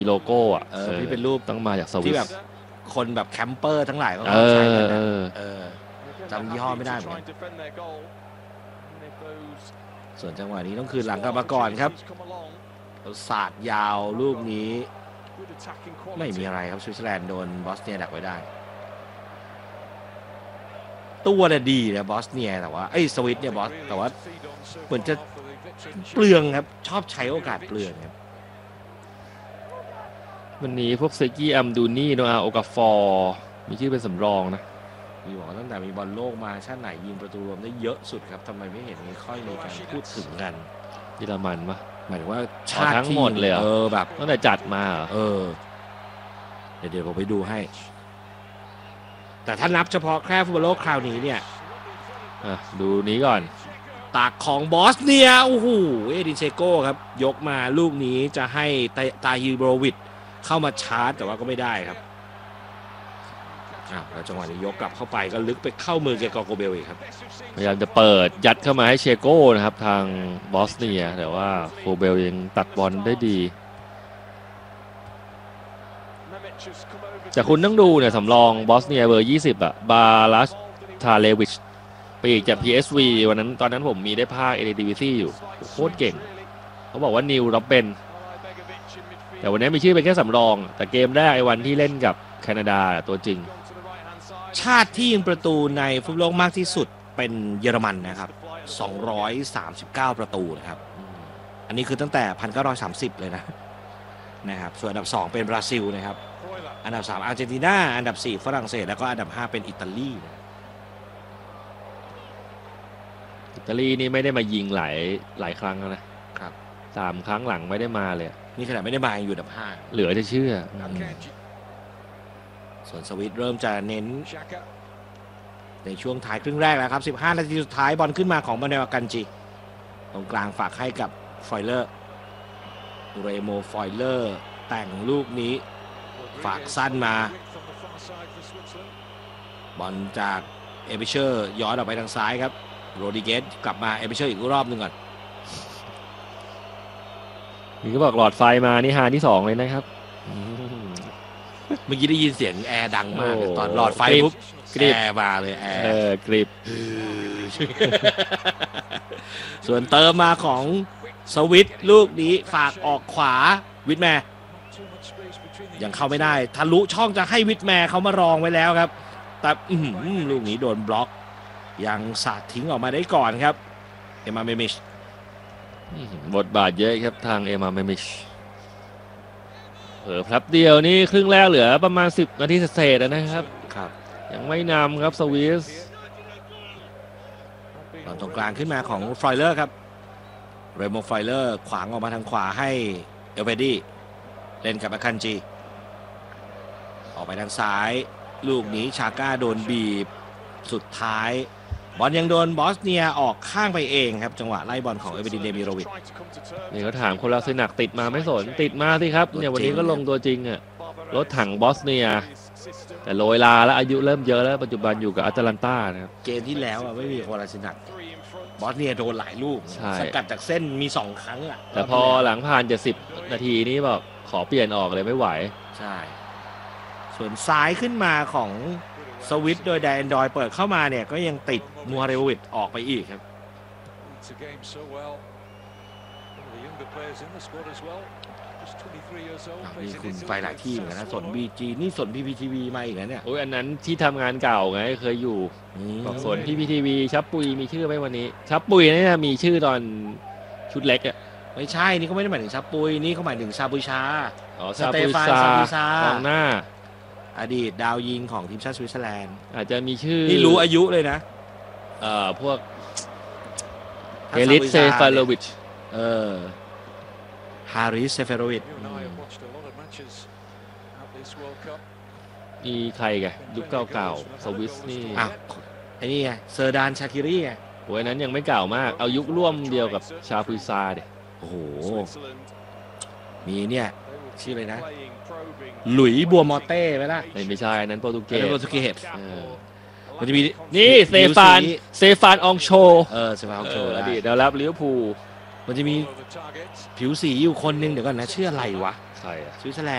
โลโก้อ่ะที่เป็นรูปต้องมาจากสวิที่สแบบคนแบบแคมเปอร์ทั้งหลายเขาใช้กันนะจำยี่ห้อไม่ได้เหมือนกันส่วนจังหวะนี้ต้องคืนหลังกลับมาก่อนครับศาสตร์ยาวลูกนี้ไม่มีอะไรครับสวิตเซอร์แลนด์โดนบอสเนียดักไว้ได้ตัวเนี่ยดีนะบอสเนียแต่ว่าสวิตเนี่ยบอสแต่ว่าเหมือนจะเปลืองครับชอบใช้โอกาสเปลืองครับวันนี้พวกเซกี้อัมดูนี่โนอาโอกาฟอร์มีชื่อเป็นสำรองนะมีบอกตั้งแต่มีบอลโลกมาชาติไหนยิงประตูรวมได้เยอะสุดครับทำไมไม่เห็นมีค่อยมีการพูดถึงกันเยอรมันปะหมายถึงว่าชาติทั้งหมดเลยแบบตั้งแต่จัดมาเดี๋ยวผมไปดูให้แต่ถ้านับเฉพาะแค่ฟุตบอลโลกคราวนี้เนี่ยดูนี้ก่อนตักของบอสเนียโอ้โหเอดินเชโก้ครับยกมาลูกนี้จะให้ตาฮิโบรวิชเข้ามาชาร์จแต่ว่าก็ไม่ได้ครับแล้วจังหวะนี้ยกกลับเข้าไปก็ลึกไปเข้ามือเกกอโกเบลอีกครับพยายามจะเปิดยัดเข้ามาให้เชโก้นะครับทางบอสเนียแต่ว่าโกเบลยังตัดบอลได้ดีแต่คุณต้องดูเนี่ยสำรองบอสเนียเบอร์20บาลัสทาเลวิชไปอีกจาก PSV วันนั้นตอนนั้นผมมีได้ภาคเอเดดิวิซี่อยู่โคตรเก่งเขาบอกว่านิวรับเป็นแต่วันนี้มีชื่อเป็นแค่สำรองแต่เกมแรกวันที่เล่นกับแคนาดาตัวจริงชาติที่ยิงประตูในฟุตบอลโลกมากที่สุดเป็นเยอรมันนะครับ239ประตูนะครับอันนี้คือตั้งแต่1930เลยนะครับส่วนอันดับ2เป็นบราซิลนะครับอันดับ3อาร์เจนตินาอันดับ4ฝรั่งเศสแล้วก็อันดับ5เป็นอิตาลีอิตาลีนี่ไม่ได้มายิงหลายครั้งแล้วนะครับ3ครั้งหลังไม่ได้มาเลยนี่ขนาดไม่ได้มาอยู่อันดับ5 เหลือจะเชื่อส่วนสวิตเริ่มจะเน้นในช่วงท้ายครึ่งแรกแล้วครับ15นาทีสุดท้ายบอลขึ้นมาของมาเนลกันจิตรงกลางฝากให้กับฟอยเลอร์เรโมฟอยเลอร์แต่งลูกนี้ฝากสั้นมาบอลจากเอเบเชอร์ย้อนออกไปทางซ้ายครับโรดิเกสกลับมาเอเบเชอร์อีกรอบนึงก่อนมีก็บอกหลอดไฟมานี่ฮาที่2เลยนะครับเมื่อกี้ได้ยินเสียงแอร์ดังมากตอนหลอดไฟปุ๊บแอร์มาเลยแอร์กริบส่วนเติมมาของสวิตลูกนี้ฝากออกขวาวิทแมร์ยังเข้าไม่ได้ทะลุช่องจะให้วิทแมร์เขามารองไว้แล้วครับแต่ลูกนี้โดนบล็อกยังสาดทิ้งออกมาได้ก่อนครับเอมาเมมิชบทบาทเยอะครับทางเอมาเมมิชแป๊บเดียวนี่ครึ่งแรกเหลือประมาณ10นาทีเศษนะครับยังไม่นำครับสวิสตรงกลางขึ้นมาของฟลอยเลอร์ครับเรโมฟลอยเลอร์ขวางออกมาทางขวาให้เอลเวดี้เล่นกับอาคันจีออกไปทางซ้ายลูกนี้ชาก้าโดนบีบสุดท้ายบอลยังโดนบอสเนียออกข้างไปเองครับจังหวะไล่บอลของเอเวดินเดมิโรวิชนี่เขาถามคนลาซินักติดมาไม่สนติดมาสิครับเนี่ยวันนี้ก็ลงตัวจริงรถถังบอสเนียแต่โรยลาแล้วอายุเริ่มเยอะแล้วปัจจุบันอยู่กับอาตแลนตานะครับเกมที่แล้วไม่มีคนลาซินักบอสเนียโดนหลายลูกสกัดจากเส้นมี2ครั้งแต่พอหลังผ่านจะ10นาทีนี้บอกขอเปลี่ยนออกเลยไม่ไหวใช่ส่วนซ้ายขึ้นมาของสวิตโดยแดนดอยเปิดเข้ามาเนี่ยก็ยังติดมัวเรวิชออกไปอีกครับนี่คุณไปหลายที่เหมือนกันนะสนบีจีนี่สนพีพีทีวีมาอีกแล้วเนี่ยโอ้ยอันนั้นที่ทำงานเก่าไงเคยอยู่บอกสนพีพีทีวีชับปุยมีชื่อไหมวันนี้ชับปุยนี่มีชื่อตอนชุดเล็กไม่ใช่นี่เขาไม่ได้หมายถึงชับปุยนี่เขาหมายถึงซาบูชาซาบูชากองหน้าอดีตดาวยิงของทีมชาติสวิตเซอร์แลนด์อาจจะมีชื่อนี่รู้อายุเลยนะพวกเฮลิสเซฟาโลวิชฮาริสเซฟาโลวิชมีใครกันยุคเก่าๆสวิสนี่ไอ้นี่ไงเซอร์ดานชาคิรีไงโอ้ยนั้นยังไม่เก่ามากเอายุคร่วมเดียวกับชาพุยซาเด็โอ้โหมีเนี่ยชื่ออะไรนะหลุยบัวมอเต้ไหมล่ะไม่ใช่นั้นโปรตุเกสมันจะมีนี่เซฟานองโชเซฟานองโชอดีตแล้วรับลิเวอร์พูลมันจะมีผิวสีอยู่คนนึงเดี๋ยวก่อนนะชื่ออะไรวะใครสวิตเซอร์แลนด์